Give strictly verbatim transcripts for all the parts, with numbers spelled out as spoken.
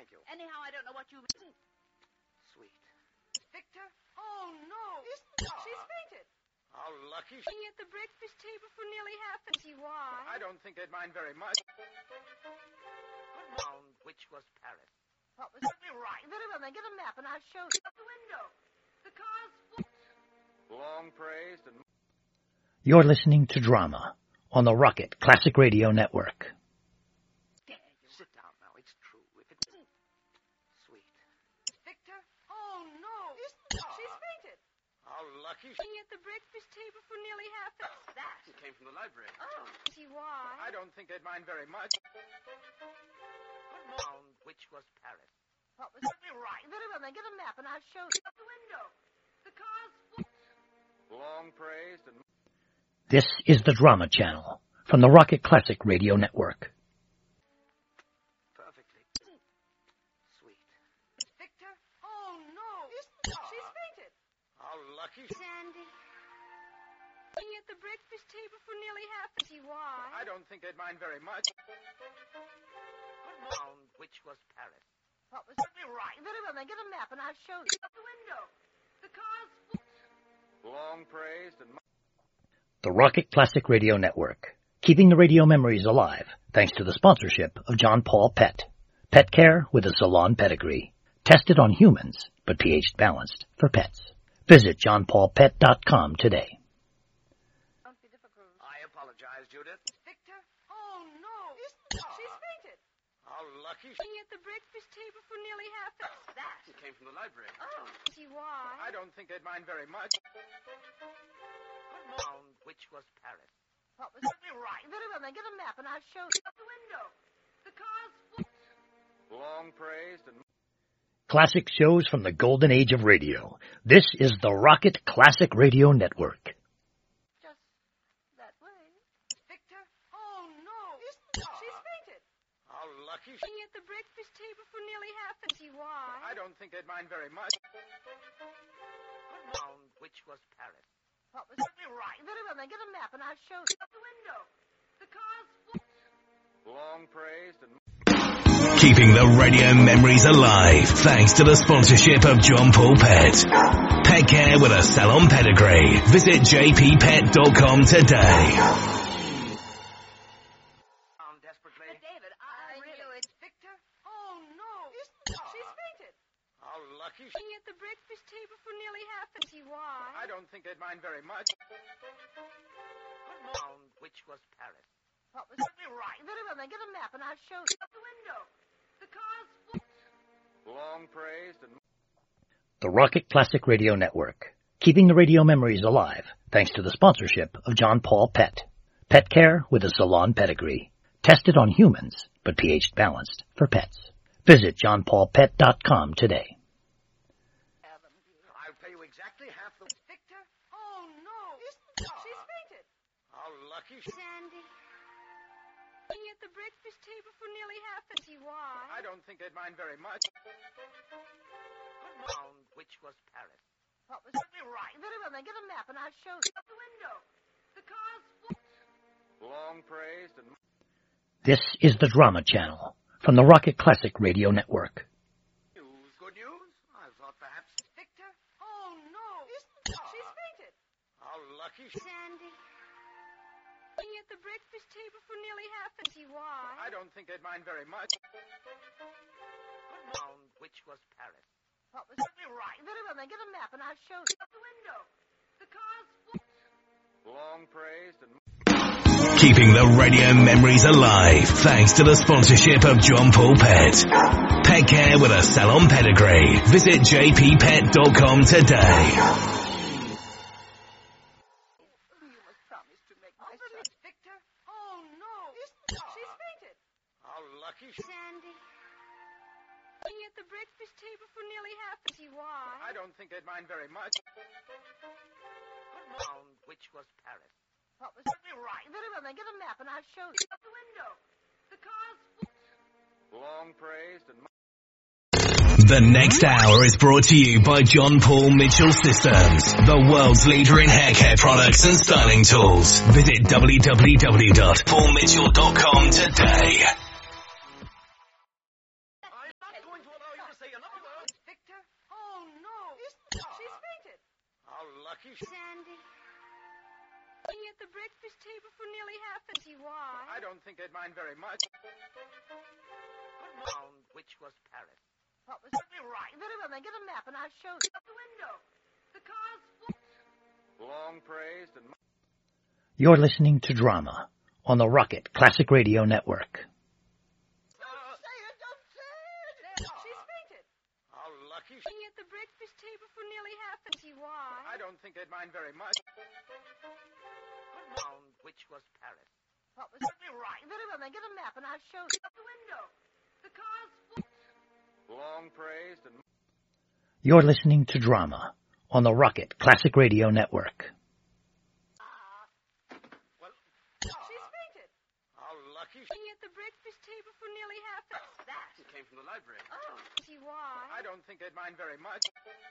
thank you. Anyhow, I don't know what you... Sweet. Victor? Oh, no. She's fainted. How lucky. She at the breakfast table for nearly half an hour. Why? I don't think they'd mind very much. Round which was Paris. What was it? Right. Very well, then get a map and I'll show you. Out the window. The car's full. Long praised and... You're listening to Drama on the Rocket Classic Radio Network. Sit down now. It's true. If it... Sweet. Victor? Oh, no. She's fainted. How lucky. She at the breakfast table for nearly half an hour. That? It came from the library. Oh, see why? I don't think they'd mind very much. Round which was Paris. What was it? Right. Very well, then get a map and I'll show you. Out the window. The car's full. Long praised and... This is the Drama Channel from the Rocket Classic Radio Network. Perfectly. Sweet. Victor? Oh, no. She's fainted. How lucky. Sandy? She at the breakfast table for nearly half an hour. See why? I don't think they'd mind very much. Round which was Paris. What was it? Right. Very well, then get a map and I'll show you. Out the window. The car's full. Long praised and... The Rocket Classic Radio Network, keeping the radio memories alive thanks to the sponsorship of John Paul Pet. Pet care with a salon pedigree. Tested on humans, but pH balanced for pets. Visit john paul pet dot com today. Don't be difficult. I apologize, Judith. Victor? Oh, no. She's fainted. How lucky. She at the breakfast table for nearly half an hour. That? It came from the library. Oh, see why? I don't think they'd mind very much. Round which was Paris. What was it? Right. Very well, then get a map and I'll show you. Out the window. The car's full. Long praised and... Classic shows from the golden age of radio. This is the Rocket Classic Radio Network. Just that way. Victor? Oh, no. She's fainted. How lucky. She at the breakfast table for nearly half an hour. See why? I don't think they'd mind very much. Round which was Paris. What was it? Right. Very well, then get a map and I'll show you. Out the window. The car's full. Long praised and... Keeping the radio memories alive thanks to the sponsorship of John Paul Pet. Pet care with a salon pedigree. Visit j p pet dot com today. Desperately. Uh, David, I, I really... It's Victor? Oh, no. She's fainted. How lucky. She at the breakfast table for nearly half an hour. See why? I don't think they'd mind very much. Round which was Paris. What was it? Right. Very well, then get a map and I'll show you. Out the window. The car's full. Long praised and... The Rocket Classic Radio Network, keeping the radio memories alive thanks to the sponsorship of John Paul Pet. Pet care with a salon pedigree. Tested on humans, but pH balanced for pets. Visit john paul pet dot com today. I'll pay you exactly half the... Victor? Oh, no. She's fainted. How lucky. Sandy? She at the breakfast table for nearly half an hour. See why? I don't think they'd mind very much. Round which was Paris. What was it? Right. Very well, then get a map and I'll show you. Out the window. The car's full. Long praised and... This is the Drama Channel from the Rocket Classic Radio Network. News. Good news? I thought perhaps... Victor? Oh, no. She's fainted. How lucky. Sandy? She at the breakfast table for nearly half an hour. See why? I don't think they'd mind very much. Round which was Paris. What was it? Right. Very well, then get a map and I'll show you. Out the window. The car's full. Long praised and... Keeping the radio memories alive thanks to the sponsorship of John Paul Pet. Pet care with a salon pedigree. Visit j p pet dot com today. You must promise to make my son. Victor? Oh, no. She's fainted. How lucky. Sandy? She at the breakfast table for nearly half an hour. See why? I don't think they'd mind very much. Round which was Paris. What was it? Right. Very well, then get a map and I'll show you. Out the window. The car's full. Long praised and... The next hour is brought to you by John Paul Mitchell Systems, the world's leader in hair care products and styling tools. Visit w w w dot paul mitchell dot com today. I'm not going say another word. Victor? Oh, no. She's fainted. How lucky. Sandy. Being at the breakfast table for nearly half an hour. Why? I don't think they'd mind very much. Round which was Paris. What was it? Right. Very well, then get a map and I'll show you. Out the window. The car's full. Long praised and... You're listening to Drama on the Rocket Classic Radio Network. Don't say it, don't say it. There, she's fainted. How lucky. Being at the breakfast table for nearly half an hour. Why? I don't think they'd mind very much. Round which was Paris. What was it? Right. Very well, then get a map and I'll show you. Out the window. The car's full. Long praised and... You're listening to Drama on the Rocket Classic Radio Network. Well, She's fainted. how lucky. Being at the breakfast table for nearly half an hour. That. She came from the library. Oh. See why? I don't think they'd mind very much.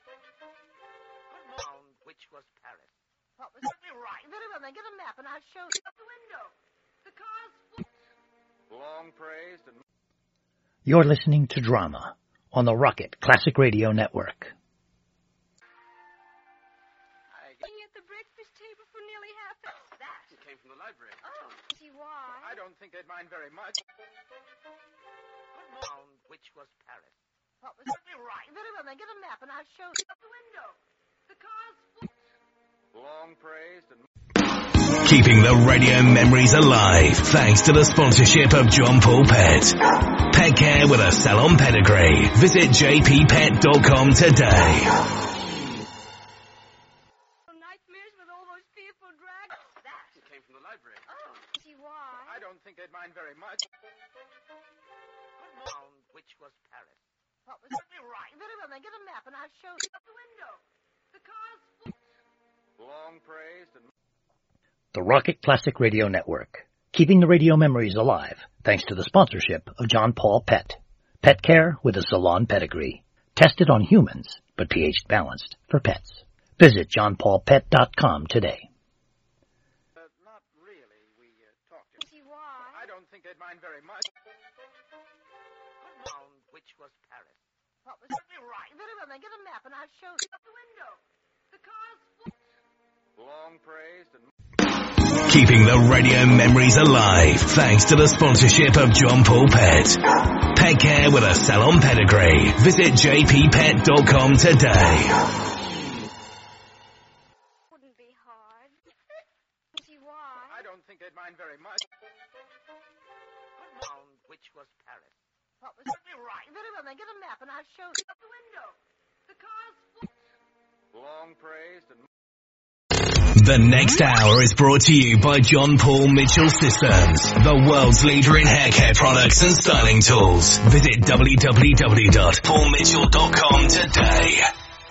Round which was Paris. What was it? Right. Very well, then get a map and I'll show you. Out the window. The car's full. Long praised and... You're listening to Drama on the Rocket Classic Radio Network. I Being at the breakfast table for nearly half an hour. That. She came from the library. Oh. See why? I don't think they'd mind very much. Round which was Paris. What was it? Right. Very well, then get a map and I'll show you. Out the window. The car's full. Long praised and... Keeping the radio memories alive thanks to the sponsorship of John Paul Pet. Pet care with a salon pedigree. Visit j p pet dot com today. Nightmares with all those fearful drags. That. She came from the library. Oh. See why? I don't think they'd mind very much. Round which was Paris. What was it? Right. Very well, then get a map and I'll show you. Out the window. The car's full. Long praised and... The Rocket Classic Radio Network, keeping the radio memories alive thanks to the sponsorship of John Paul Pet. Pet care with a salon pedigree. Tested on humans, but pH balanced for pets. Visit john paul pet dot com today. Uh, not really. We uh, talked to... See why? I don't think they'd mind very much. Round which was Paris. What was it? Right. Very well, then get a map and I'll show you. Out the window. The car's full. Long praised and... Keeping the radio memories alive thanks to the sponsorship of John Paul Pet. Pet care with a salon pedigree. Visit j p pet dot com today. Wouldn't be hard. See why? I don't think they'd mind very much. Round which was Paris. What was it? Right. Very well, then get a map and I'll show you. Out the window. The car's full. Long praised and... The next hour is brought to you by John Paul Mitchell Systems, the world's leader in hair care products and styling tools. Visit w w w dot paul mitchell dot com today.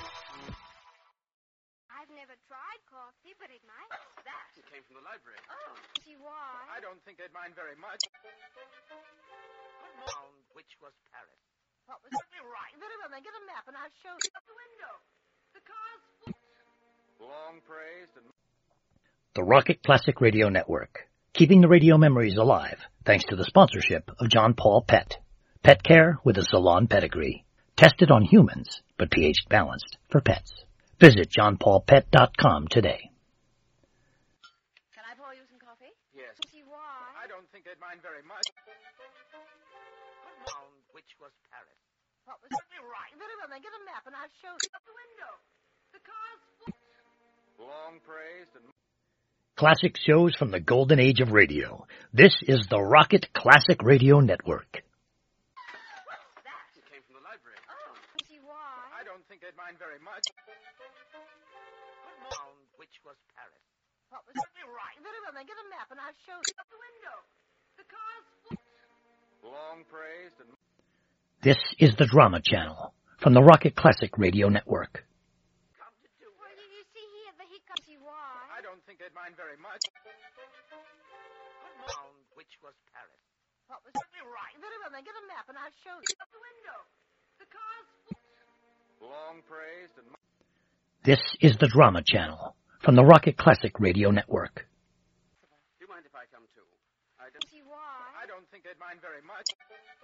I've never tried coffee, but it might. That. She came from the library. Oh. See why? I don't think they'd mind very much. Round which was Paris. What was it? Right. Very well, then get a map and I'll show you. Out the window. The car's full. Long praised and... The Rocket Classic Radio Network, keeping the radio memories alive thanks to the sponsorship of John Paul Pet. Pet care with a salon pedigree. Tested on humans, but pH balanced for pets. Visit john paul pet dot com today. Can I pour you some coffee? Yes. See why? I don't think they'd mind very much. Round which was Paris. What was it? Right. Very well, then get a map and I'll show you. Out the window. The car's full. Long praised and... Classic shows from the golden age of radio. This is the Rocket Classic Radio Network. What's that? She came from the library. Oh. See why? I don't think they'd mind very much. Round which was Paris. What was it? Right. Very well, then get a map and I'll show you. Out the window. The car's full. Long praised and... This is the Drama Channel from the Rocket Classic Radio Network. Come to do Well, it. you, you see here, the hiccup. See why? I don't think they'd mind very much. Round which was Paris. What was it? Right. Very well, then get a map and I'll show you. Out the window. The car's full. Long praised and... This is the Drama Channel from the Rocket Classic Radio Network. Do you mind if I come too? I don't... See why? I don't think they'd mind very much.